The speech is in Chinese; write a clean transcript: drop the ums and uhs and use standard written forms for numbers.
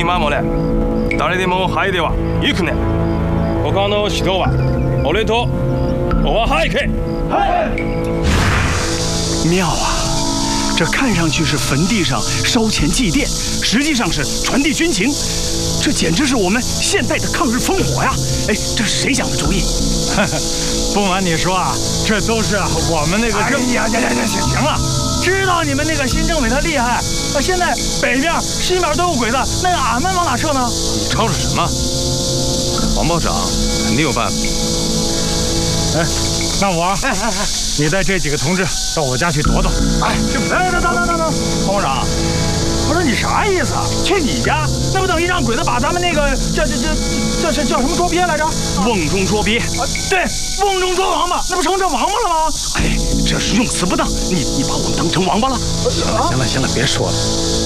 守れ。誰でも入では行くね。他の人は俺と我はhayけ。 妙啊！这看上去是坟地上烧钱祭奠，实际上是传递军情。这简直是我们现代的抗日烽火呀！哎，这是谁想的主意？ 不瞒你说啊，这都是我们那个政。 呀，行了，知道你们那个新政委他厉害，现在北面、西面都有鬼子，那俺们往哪撤呢？ 你吵吵什么？王保长肯定有办法。 哎，那我，你带这几个同志到我家去躲躲。 哎，等，王保长，我说你啥意思啊？去你家，那不等于让鬼子把咱们那个这叫什么捉鳖来着？瓮中捉鳖啊！对，瓮中捉王八，那不成这王八了吗？哎，这是用词不当，你把我们当成王八了？ 行了，别说了。